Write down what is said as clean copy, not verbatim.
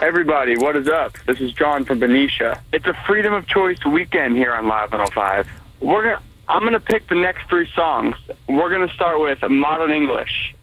Everybody, what is up? This is John from Benicia. It's a Freedom of Choice weekend here on Live 105. I'm gonna pick the next 3 songs. We're gonna start with Modern English.